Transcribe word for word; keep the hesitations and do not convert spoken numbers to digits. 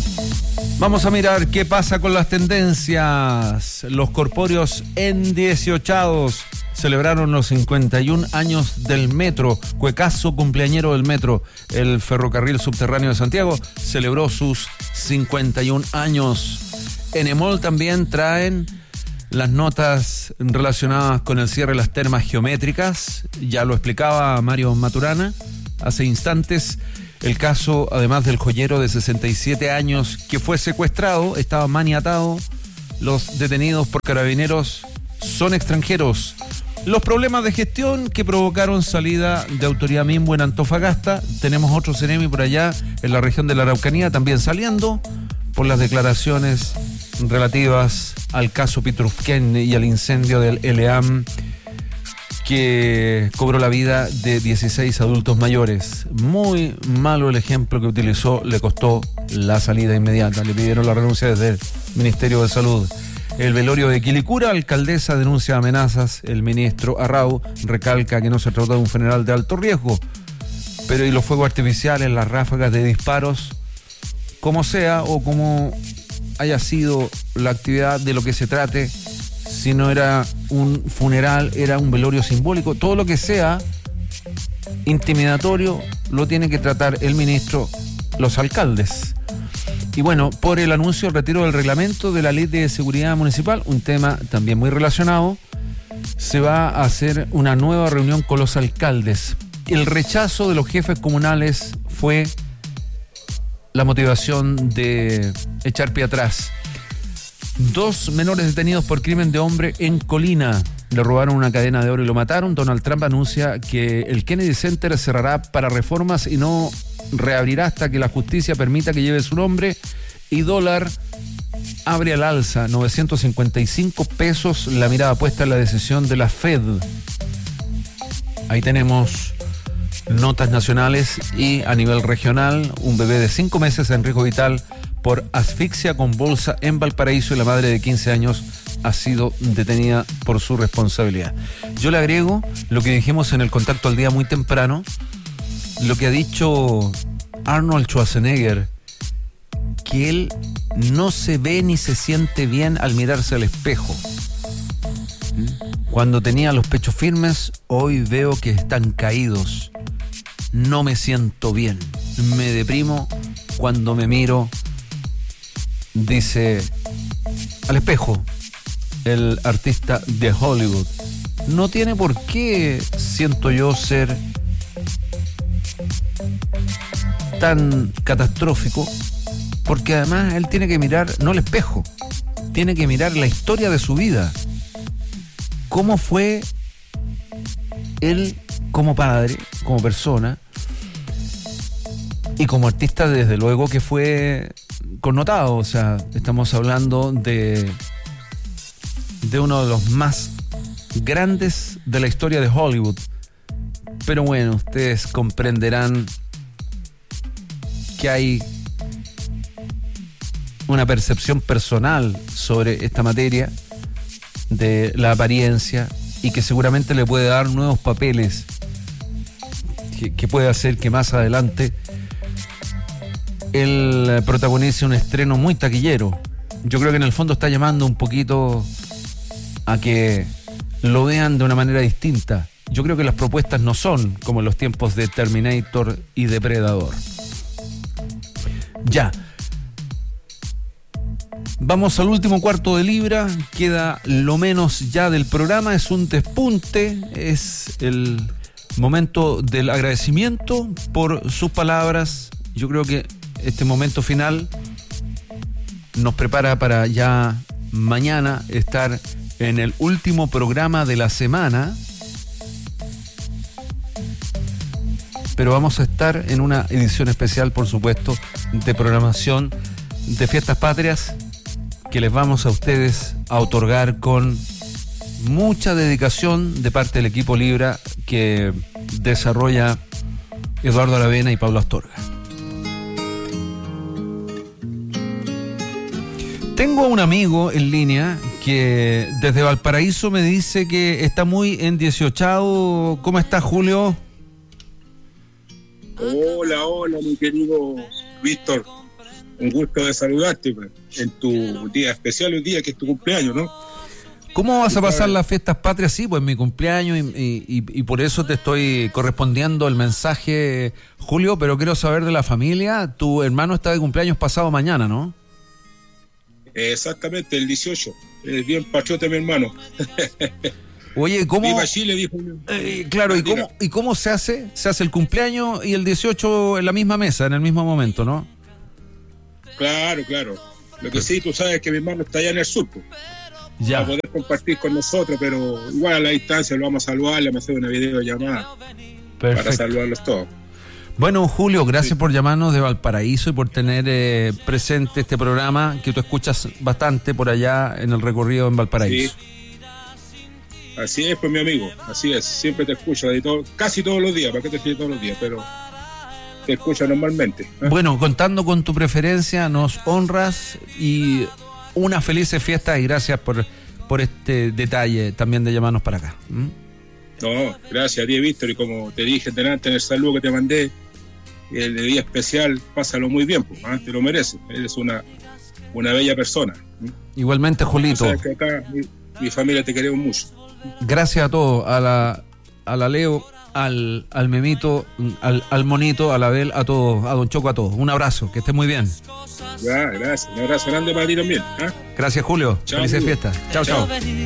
Vamos a mirar qué pasa con las tendencias. Los corpóreos en dieciochados celebraron los cincuenta y un años del metro. Cuecazo cumpleañero del metro. El ferrocarril subterráneo de Santiago celebró sus cincuenta y un años. En Emol también traen las notas relacionadas con el cierre de las termas geométricas. Ya lo explicaba Mario Maturana hace instantes. El caso, además del joyero de sesenta y siete años que fue secuestrado, estaba maniatado. Los detenidos por carabineros son extranjeros. Los problemas de gestión que provocaron salida de Autoridad Minbo en Antofagasta. Tenemos otro Ceremi por allá en la región de la Araucanía también saliendo por las declaraciones relativas al caso Pitrufquén y al incendio del L A M que cobró la vida de dieciséis adultos mayores. Muy malo el ejemplo que utilizó, le costó la salida inmediata. Le pidieron la renuncia desde el Ministerio de Salud. El velorio de Quilicura, alcaldesa denuncia amenazas. El ministro Arrau recalca que no se trata de un funeral de alto riesgo. Pero y los fuegos artificiales, las ráfagas de disparos, como sea o como haya sido la actividad de lo que se trate, si no era un funeral, era un velorio simbólico, todo lo que sea intimidatorio lo tiene que tratar el ministro, los alcaldes. Y bueno, por el anuncio del retiro del reglamento de la Ley de Seguridad Municipal, un tema también muy relacionado, se va a hacer una nueva reunión con los alcaldes. El rechazo de los jefes comunales fue la motivación de echar pie atrás. Dos menores detenidos por crimen de hombre en Colina. Le robaron una cadena de oro y lo mataron. Donald Trump anuncia que el Kennedy Center cerrará para reformas y no reabrirá hasta que la justicia permita que lleve su nombre. Y dólar abre al alza, novecientos cincuenta y cinco pesos, la mirada puesta en la decisión de la Fed. Ahí tenemos notas nacionales y a nivel regional, un bebé de cinco meses en riesgo vital por asfixia con bolsa en Valparaíso y la madre de quince años ha sido detenida por su responsabilidad. Yo le agrego lo que dijimos en el contacto al día muy temprano, lo que ha dicho Arnold Schwarzenegger, que él no se ve ni se siente bien al mirarse al espejo. Cuando tenía los pechos firmes, hoy veo que están caídos. No me siento bien. Me deprimo cuando me miro, dice al espejo el artista de Hollywood. No tiene por qué, siento yo, ser tan catastrófico, porque además él tiene que mirar no el espejo, tiene que mirar la historia de su vida. ¿Cómo fue él como padre, como persona y como artista? Desde luego que fue connotado, o sea, estamos hablando de de uno de los más grandes de la historia de Hollywood. Pero bueno, ustedes comprenderán que hay una percepción personal sobre esta materia de la apariencia y que seguramente le puede dar nuevos papeles que, que puede hacer que más adelante él protagonice un estreno muy taquillero. Yo creo que en el fondo está llamando un poquito a que lo vean de una manera distinta. Yo creo que las propuestas no son como en los tiempos de Terminator y Depredador. Ya. Vamos al último cuarto de libra. Queda lo menos ya del programa. Es un despunte. Es el momento del agradecimiento por sus palabras. Yo creo que este momento final nos prepara para ya mañana estar en el último programa de la semana. Pero vamos a estar en una edición especial, por supuesto, de programación de Fiestas Patrias, que les vamos a ustedes a otorgar con mucha dedicación de parte del equipo Libra que desarrolla Eduardo Aravena y Pablo Astorga. Tengo un amigo en línea que desde Valparaíso me dice que está muy endiezochado. ¿Cómo está, Julio? Hola, hola, mi querido Víctor. un gusto de saludarte pues, en tu día especial, el día que es tu cumpleaños, ¿no? ¿Cómo vas a pasar las fiestas patrias? Sí, pues mi cumpleaños y, y, y por eso te estoy correspondiendo el mensaje, Julio, pero quiero saber de la familia. Tu hermano está de cumpleaños pasado mañana, ¿no? Exactamente, el dieciocho. Es bien patriota, mi hermano. Oye, ¿cómo? Viva Chile, dijo. Eh, claro, ¿y cómo, ¿y cómo se hace? Se hace el cumpleaños y el dieciocho en la misma mesa, en el mismo momento, ¿no? Claro, claro. Lo que sí, tú sabes que mi hermano está allá en el sur, pues. Ya. Para poder compartir con nosotros, pero igual a la distancia lo vamos a saludar, le vamos a hacer una videollamada. Perfecto. Para saludarlos todos. Bueno, Julio, gracias sí. por llamarnos de Valparaíso y por tener eh, presente este programa que tú escuchas bastante por allá en el recorrido en Valparaíso. Sí. Así es, pues mi amigo, así es, siempre te escucho, de todo, casi todos los días, ¿para qué te escucho todos los días? Pero te escucho normalmente. ¿eh? Bueno, contando con tu preferencia, nos honras y unas felices fiestas y gracias por, por este detalle también de llamarnos para acá. ¿Mm? No, gracias a ti, Víctor, y como te dije delante en el saludo que te mandé, el día especial, pásalo muy bien, pues, ¿eh? Te lo mereces, eres una, una bella persona. ¿eh? Igualmente, Julito. Sabes que acá mi, mi familia te queremos mucho. Gracias a todos, a la, a la Leo, al, al Memito, al, al Monito, a la Bel, a todos, a Don Choco, a todos. Un abrazo, que estés muy bien. Ya, gracias, un abrazo grande para ti también. ¿eh? Gracias, Julio. Chao, felices amigo. fiestas. Chao, chao.